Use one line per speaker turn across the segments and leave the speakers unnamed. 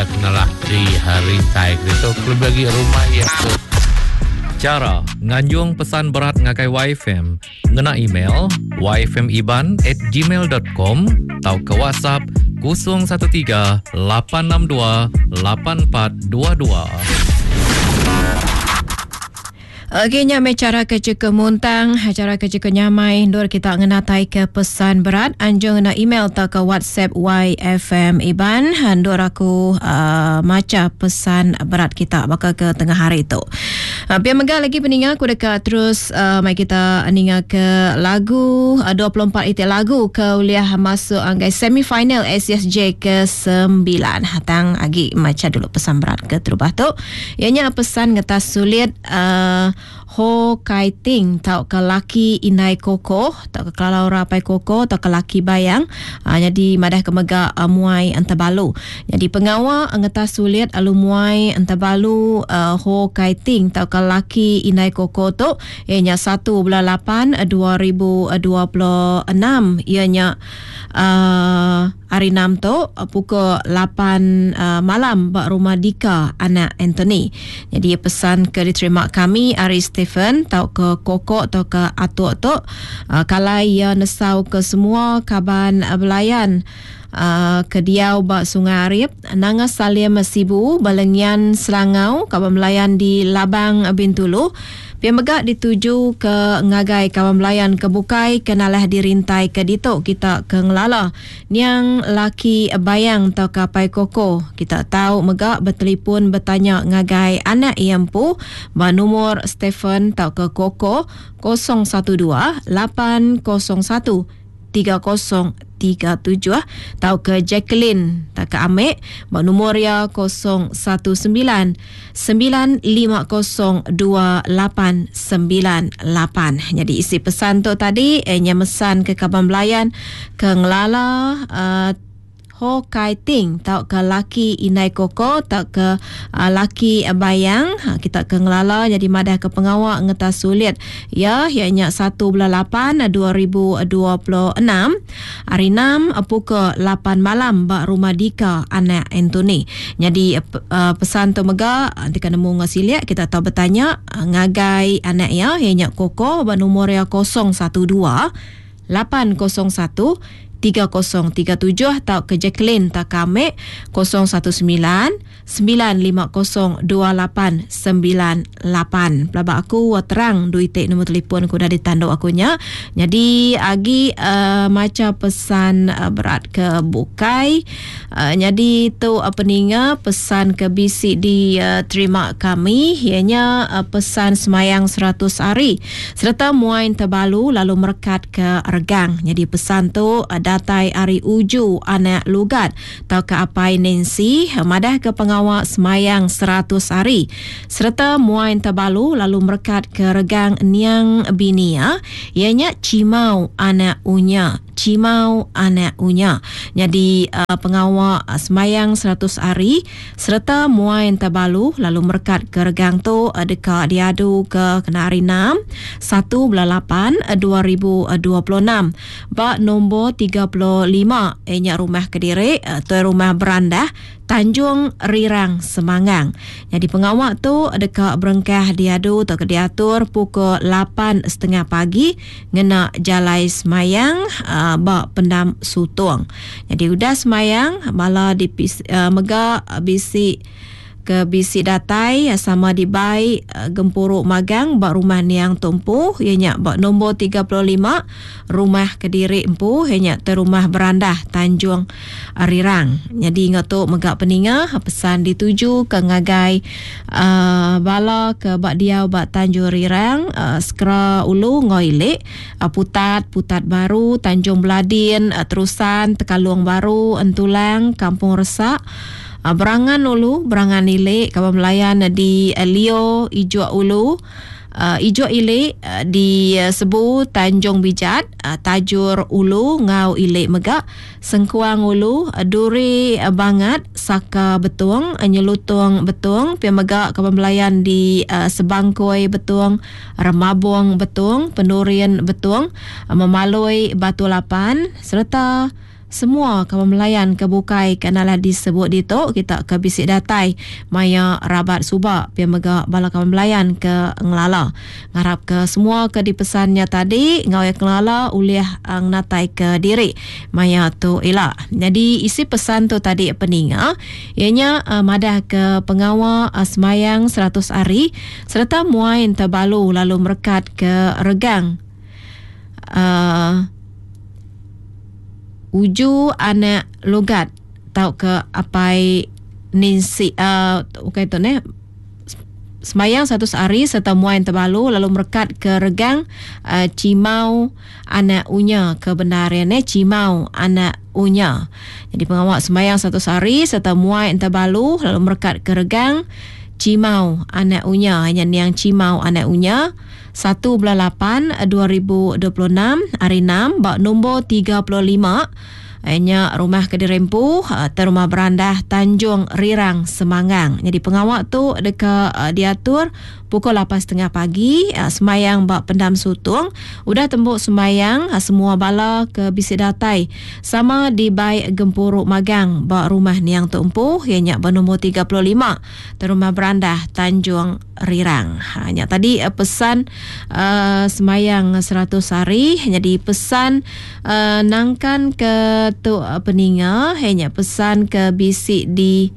ya kenalah di hari taik itu bagi rumah ya tu.
Cara nganjung pesan berat ngakai YFM ngena email yfmiban@gmail.com atau ke WhatsApp 013 862 8422.
Okey, nyamai cara kerja ke Muntang, cara kerja ke Nyamai, Nur kita ngenatai ke pesan berat, anjung ngena email atau ke WhatsApp YFM Iban, Nur aku maca pesan berat kita bakal ke tengah hari itu. Biar megah lagi peningat, aku dekat terus mai kita ninga ke lagu 24 itik lagu ke uliah masuk anggai semifinal SSJ ke-9. Hatang agi maca dulu pesan berat ke terubah tu. Ianya pesan ngetas sulit Ho Kai Ting tau ke laki inai koko tau ke kalau rapai koko tau ke laki bayang jadi madah ke mega muai antabalu jadi pengawal ngetas sulit alu muai antabalu Ho Kai Ting tau ke laki inai koko tu ianya 1/8/2026 ianya hari 6 tu pukul 8 malam bak rumah Dika anak Anthony. Jadi pesan ke diterima kami Ari Stephen tau ke kokok tau ke atuk tu kalau ia nesau ke semua kaban belayan ke Diau bak Sungai Arif nanga Salim Sibu Balengian Selangau kaban belayan di Labang Bintulu Pihak megak dituju ke ngagai kawan melayan ke Bukai kenalah dirintai ke ditok kita ke ngelala niang laki bayang tau kapai koko kita tahu megak bertelefon bertanya ngagai anak iampu ba nomor Stephen tau ke koko 012 801 3037 tau ke Jacqueline tak ke Amek bak nomor ya 019 950 2898. Jadi isi pesan tu tadi nya mesan ke kaban belayan ke ngelala Ho Kai Ting tau ke laki inai koko tau ke laki bayang kita ke ngelala jadi madah ke pengawal ngetas sulit ya ianya 1/8/2026 hari 6 pukul 8 malam bak rumah Dika anak Anthony. Jadi pesan tu mega nanti kena nemu ngasilia kita tahu bertanya ngagai anak ya ianya koko ba nomor ya 012 801 3037 tau ke Jacqueline tak kame 019 950 2898. Pelabak aku terang duitik nombor telefon aku dah ditanduk akunya. Jadi agi macam pesan berat ke Bukai. Jadi tu peninga pesan ke bisi di terima kami ianya pesan semayang 100 hari serta muain terbalu lalu merekat ke Regang. Jadi pesan tu datai Ari Uju anak Lugat tau ke Apai Nancy madah ke pengawal semayang 100 hari serta muain terbalu lalu merekat ke Regang Niang Binia ianya Cimau anak Unya jadi pengawal semayang 100 hari serta muain terbalu lalu merekat ke Regang tu dekat diadu ke kena hari 6 1/8/2026 bak nombor 35 ianya rumah Kediri tu rumah Berandah Tanjung Rirang Semangang. Jadi pengawal tu dekat berengkah diadu atau diatur pukul 8:30 pagi ngena jalai semayang bak pendam sutung. Jadi udah semayang malah di mega bisi ke bisi datai sama di bai Gempuruk Magang bak rumah Niang Tumpu ianya bak nombor 35 rumah Kediri Empu ianya ter rumah Berandah Tanjung Rirang. Jadi ngatuk megak peninga pesan dituju ke ngagai bala ke bak Diau bak Tanjung Rirang Skra Ulu Ngoilik Putat Baru Tanjung Beladin terusan Tekalung Baru Entulang Kampung Resak Berangan Ulu, Berangan Ilik, kawan melayan di Leo, Ijo Ulu, Ijo Ilik di Sebu, Tanjung Bijat, Tajur Ulu, Ngau Ilik Megak, Sengkuang Ulu, Duri Bangat, Saka Betung, Nyelutung Betung, Pia Megak, kawan melayan di Sebangkoi Betung, Remabong Betung, Pendurian Betung, Memalui Batu Lapan, serta semua kawan melayan kebukai kenalah disebut ditok kita ke bisik datai maya rabat subak pia mega bala kawan melayan ke ngelala ngarap ke semua ke dipesannya tadi ngawai ngelala uliah ang natai ke diri maya tu elak. Jadi isi pesan tu tadi peninga ianya madah ke pengawal semayang 100 hari serta muain terbalu lalu merekat ke regang uju anak logat tau ke apai ninsi okay tu ne semayang 100 hari serta muain terbalu lalu merekat ke regang cimau anak unya kebenarannya cimau anak unya. Jadi pengawal semayang 100 hari serta muain terbalu lalu merekat ke regang cimau anak unya hanya yang cimau anak unya 1/8/2026 hari 6 bak nombor 35 hanya rumah Kedirempu terumah berandah Tanjung Rirang Semangang. Jadi pengawal tu dekat diatur pukul 8.30 pagi semayang bak pendam sutung udah tembuk semayang semua bala ke bisik datai sama di Baik Gempuruk Magang bak rumah Niang Tumpu ianya bernombor 35 terumah berandah Tanjung Rirang. Hanya tadi pesan semayang 100 hari jadi pesan nangkan ke tu peninga hanya pesan ke bisik di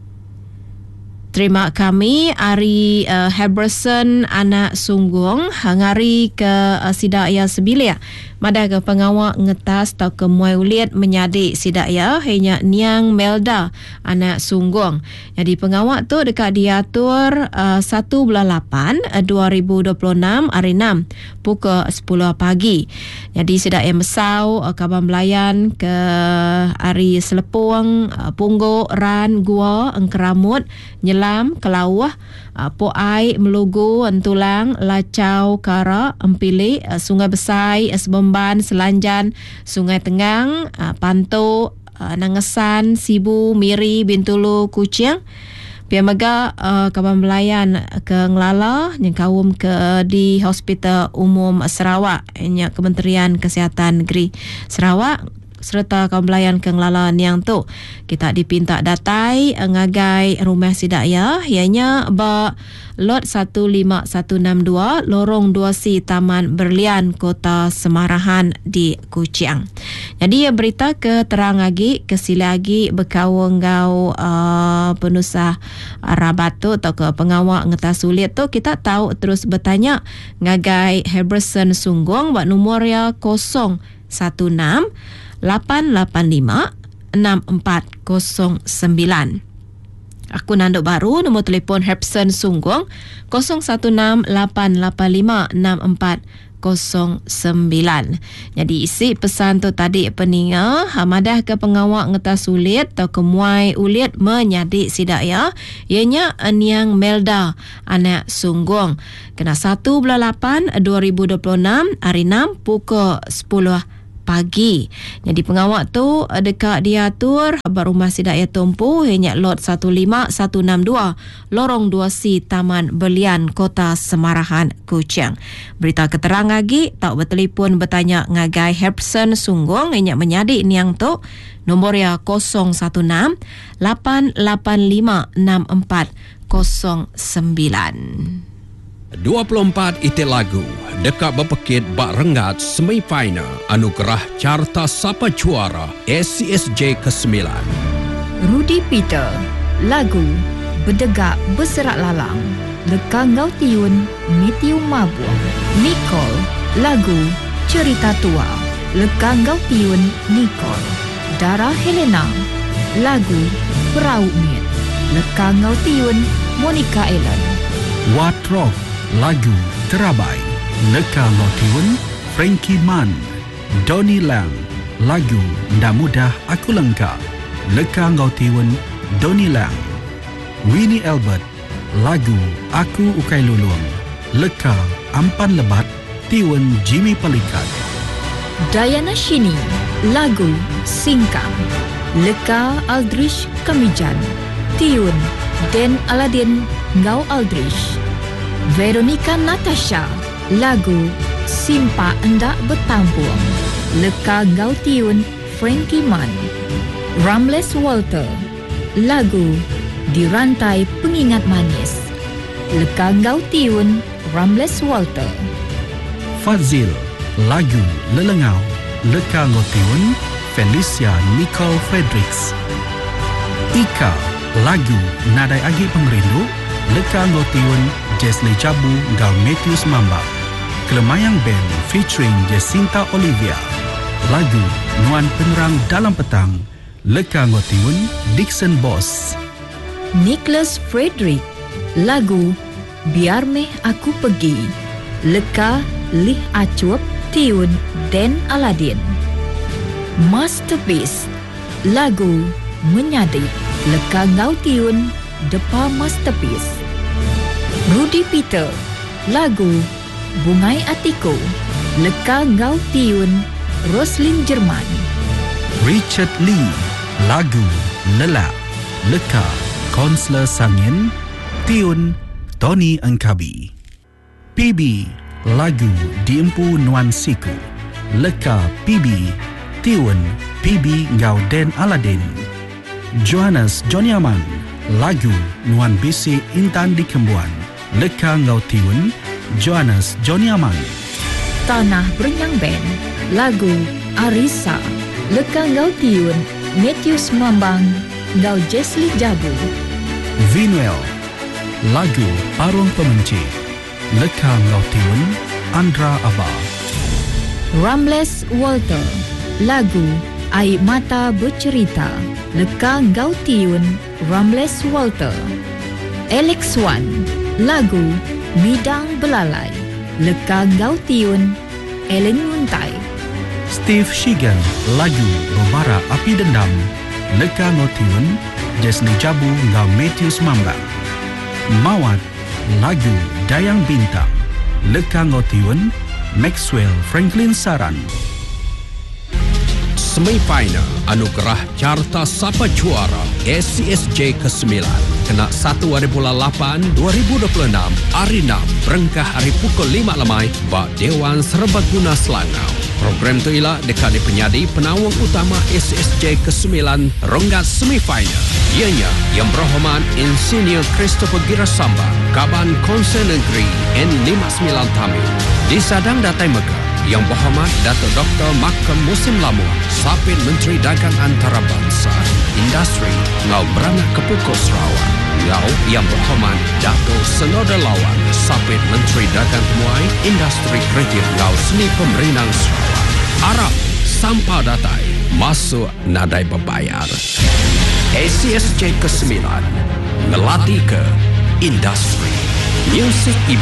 terima kami Ari Heberson anak Sunggung ngari ke Sidaya Sebilia madah ke pengawal ngetas tau ke muai uliat menyadik Sidaya hanya Niang Melda anak Sunggung. Jadi pengawal tu dekat diatur 1/8/2026 hari 6 pukul 10 pagi. Jadi Sidaya Mesau kaban belayan ke Ari Selepung Pungguk Ran Gua Engkeramut Nyelam Kelawah Poai Melugu Entulang Lacau Kara Empili Sungai Besai Sebemban Selanjan Sungai Tengang Panto Nangesan Sibu Miri Bintulu Kuching pia mega kawan melayan ke Ngelala yang kawum ke di Hospital Umum Sarawak nya Kementerian Kesihatan Negeri Sarawak serta kaum belayan ke Ngelala Niang tu kita dipinta datai ngagai rumah Sidaya ianya ba lot 15162 lorong 2C Taman Berlian Kota Semarahan di Kuching. Jadi berita ke terang lagi ke sila lagi berkawang gau penusah rabat tu atau ke pengawal ngetas sulit tu kita tahu terus bertanya ngagai Heberson Sunggung buat nomornya 016-885-6409. Akun nanduk baru nombor telefon Heberson Sunggung 016-885-6409. Jadi isi pesan tu tadi peninga madah ke pengawal ngetas sulit atau kemuai ulit menyadik Sidaya ianya Niang Melda anak Sunggung kena 1/8/2026 hari 6 pukul 10 pagi. Jadi pengawal tu dekat diatur rumah Sidaya Tumpu hanya lot 15162 lorong 2C Taman Berlian Kota Semarahan Kuching. Berita keterang lagi tak bertelefon bertanya ngagai Heberson Sunggung hanya menyadik niang tu nomornya 016-885-6409.
24 itik lagu dekat berpekit bak rengat semifinal anugerah Carta Sapa Juara SCSJ ke-9.
Rudy Peter lagu Berdegak Berserak Lalang Leka Ngau Tiun Mitiu Mabuang. Nicole lagu Cerita Tua Leka Ngau Tiun Nicole. Dara Helena lagu Perahu Miet Leka Ngau Tiun Monica Ellen.
Watrof lagu Terabai Leka Motiun Frankie Man. Donnie Lam lagu Ndak Mudah Aku Lengkap Leka Ngotiun Donnie Lam. Winnie Albert lagu Aku Ukai Lulung Leka Ampan Lebat Tiun Jimmy Pelikat.
Diana Shini lagu Singkang Leka Aldrich Kamijan Tiun Den Aladin Ngau Aldrich. Veronica Natasha lagu Simpa Endak Bertambung Leka Ngau Tiun Frankie Mann. Ramles Walter, lagu Di Rantai Pengingat Manis. Leka Ngau Tiun, Ramles Walter.
Fazil, lagu Lelengau, Leka Ngotiun, Felicia Nicole Fredericks. Ika, lagu Nadai Agi Pengerindu, Leka Ngotiun, Jesli Jabu, Ngau Matthews Mamba. Kelemayang Band featuring Jacinta Olivia. Lagu Nuan Penerang Dalam Petang, Leka Ngotiun, Dixon Boss.
Nicholas Frederick, lagu Biar Meh Aku Pergi. Leka Lih Acup, tiun Dan Aladin. Masterpiece, lagu Menyadik. Leka Ngau Tiun, Depa Masterpiece. Rudy Peter, lagu Bungai Atiko. Leka Ngau Tiun, Roslyn Jerman.
Richard Lee, lagu Lelak, Leka Konsler Sangin, tiun Tony Engkabi. PB, lagu Diempu Nuan Siku. Leka PB, tiun PB Ngau Den Aladin. Johannes Joniaman, lagu Nuan BC Intan di Kembuan. Leka Ngau tiun Johannes Joniaman.
Tanah Berenyang Band, lagu Arisa. Leka Ngau Tiun, Matthews Mambang, Ngau Jesli Jabu.
Vinuel, lagu Parung Pemenci. Leka Ngau tiun Andra Abah.
Ramles Walter, lagu Air Mata Bercerita. Leka Ngau Tiun, Ramles Walter. Alex Wan, lagu Midang Belalai. Leka Ngau Tiun, Ellen Muntai.
Steve Shigan, lagu Robara Api Dendam. Leka Ngau Tiun, Jesli Jabu Ngau Matthews Mambang. Mawat, lagu Dayang Bintang. Leka Ngau Tiun, Maxwell Franklin Saran.
Semifinal Anugerah Carta Sapa Juara SCSJ ke-9 kena 1/8/2026 hari 6 berengkah hari pukul 5 lemai bak Dewan Serbaguna Selangau. Program tu ialah dekat di penyadi penawang utama SCSJ ke-9 ronggat semifinal. Ianya Yang Berhormat Insinyur Christopher Girasamba, Kaban Konsel Negeri N59 Tamil. Di Sadang Datai Megah, Yang Berhormat Datuk Dr. Makam Musim Lamuan, Sapit Menteri Dagang Antarabangsa, Industri Ngau Beranak Kepukul Sarawak. Ngau Yang Berhormat Datuk Senoda Lawan, Sapit Menteri Dagang Temuai, Industri Kreatif Ngau Seni Pemerinang Sarawak. Arab Sampah Datai masuk nadai berbayar. SCSJ ke-9 melatih ke industri. Music